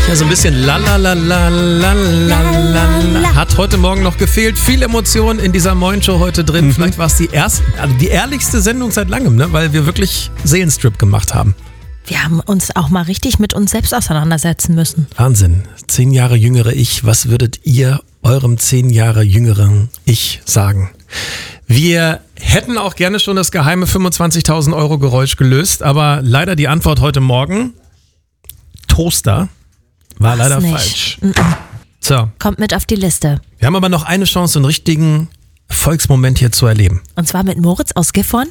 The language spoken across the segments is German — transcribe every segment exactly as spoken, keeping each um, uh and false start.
Ja, so ein bisschen la la la la la la la. Hat heute Morgen noch gefehlt. Viel Emotion in dieser Moin-Show heute drin. Mhm. Vielleicht war es die erste, also die ehrlichste Sendung seit langem, ne? Weil wir wirklich Seelenstrip gemacht haben. Wir haben uns auch mal richtig mit uns selbst auseinandersetzen müssen. Wahnsinn. Zehn Jahre jüngere Ich. Was würdet ihr eurem zehn Jahre jüngeren Ich sagen? Wir hätten auch gerne schon das geheime fünfundzwanzigtausend Euro Geräusch gelöst, aber leider die Antwort heute Morgen, Toaster, war Was leider nicht. falsch. Mhm. So. Kommt mit auf die Liste. Wir haben aber noch eine Chance, einen richtigen Erfolgsmoment hier zu erleben. Und zwar mit Moritz aus Gifhorn.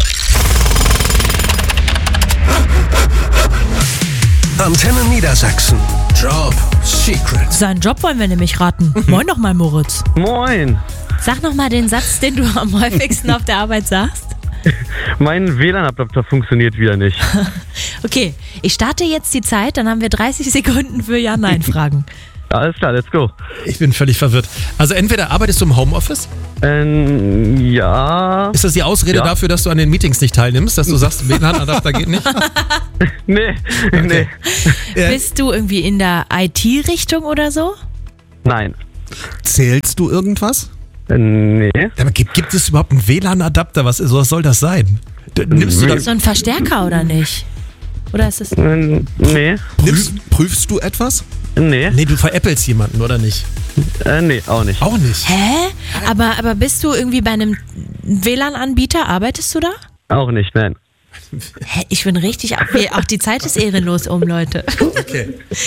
Antenne Niedersachsen. Job Secret. Seinen Job wollen wir nämlich raten. Moin noch mal, Moritz. Moin. Sag noch mal den Satz, den du am häufigsten auf der Arbeit sagst. Mein W L A N-Adapter funktioniert wieder nicht. Okay, ich starte jetzt die Zeit, dann haben wir dreißig Sekunden für Ja-Nein-Fragen. Alles klar, let's go. Ich bin völlig verwirrt. Also entweder arbeitest du im Homeoffice? Ähm, ja. Ist das die Ausrede Ja. dafür, dass du an den Meetings nicht teilnimmst? Dass du sagst, W L A N-Adapter geht nicht? Nee, nee. Äh, Bist du irgendwie in der I T-Richtung oder so? Nein. Zählst du irgendwas? Äh, Nee. aber gibt, gibt es überhaupt einen W L A N-Adapter? Was, was soll das sein? Du, nimmst du das? So ein Verstärker oder nicht? Oder ist es... Äh, Nee. Nimmst, prüfst du etwas? Nee. Nee, du veräppelst jemanden, oder nicht? Äh, nee, auch nicht. Auch nicht. Hä? Aber, aber bist du irgendwie bei einem W L A N-Anbieter? Arbeitest du da? Auch nicht, nein. Hä? Ich bin richtig... Auch die Zeit ist ehrenlos um, Leute. Okay.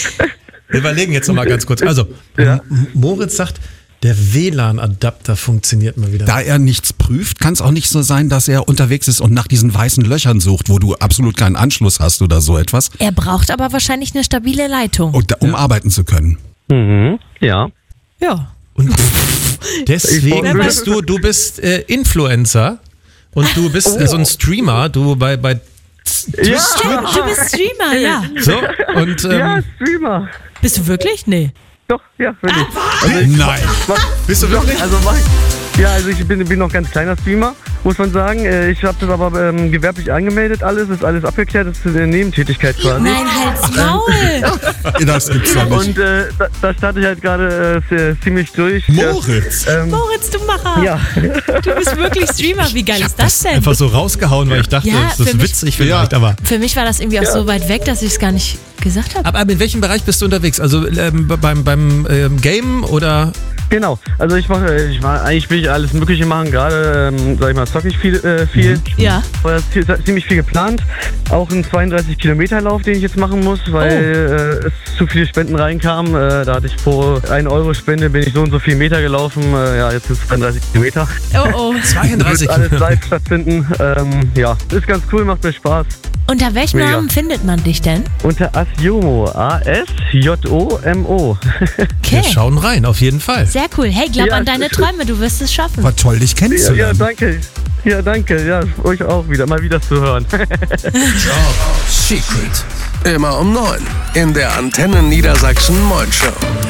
Wir überlegen jetzt nochmal ganz kurz. Also, Ja. M- Moritz sagt, der W L A N-Adapter funktioniert mal wieder. Da er nichts prüft, kann es auch nicht so sein, dass er unterwegs ist und nach diesen weißen Löchern sucht, wo du absolut keinen Anschluss hast oder so etwas, Er braucht aber wahrscheinlich eine stabile Leitung. und da- um arbeiten zu können. Mhm. Ja. Ja. Und deswegen Ich- bist du, du bist äh, Influencer und du bist äh, so ein Streamer, du bei, bei Ja. Stimmt, du bist Streamer, ja. so und ähm, Ja, Streamer. Bist du wirklich? Nee. Doch, ja, bin ich. Nein. bist du wirklich? Also mach ich, ja, also ich bin, bin noch ganz kleiner Streamer, muss man sagen. Äh, Ich habe das aber ähm, gewerblich angemeldet, alles, ist alles abgeklärt, das ist eine Nebentätigkeit quasi. Nein, halt's Maul. Das gibt's doch nicht. Und äh, da, da starte ich halt gerade äh, sehr- ziemlich durch. Moritz! Ähm, Moritz, du Macher. ja. Du bist wirklich Streamer. Wie geil ist das denn? Einfach so rausgehauen, weil ich dachte, Ja, das für ist mich- witzig vielleicht, aber. Für mich war das irgendwie auch so weit weg, dass ich es gar nicht gesagt habe. Aber in welchem Bereich bist du unterwegs? Also ähm, beim, beim ähm, Game oder? Genau, also ich mache, ich war, eigentlich will ich alles Mögliche machen, gerade, ähm, sag ich mal, zocke ich viel, äh, viel. Ja. Vorher ist viel- ziemlich viel geplant. Auch ein zweiunddreißig Kilometer Lauf, den ich jetzt machen muss, weil äh, es zu viele Spenden reinkamen. Äh, da hatte ich pro ein Euro Spende, bin ich so und so viel Meter gelaufen. Äh, ja, jetzt sind es zweiunddreißig Kilometer. Oh oh. zweiunddreißig. Wird alles live stattfinden. Ähm, ja, ist ganz cool, macht mir Spaß. Unter welchem Mega. Namen findet man dich denn? Unter Asjomo, A S J O M O. Okay. Wir schauen rein, auf jeden Fall. Sehr cool. Hey, glaub Ja. an deine Träume, du wirst es schaffen. War toll, dich Ja, kennenzulernen. ja, danke. Ja, danke. Ja, euch auch wieder, mal wieder zu hören. Job Secret. Immer um neun in der Antenne Niedersachsen Moin Show.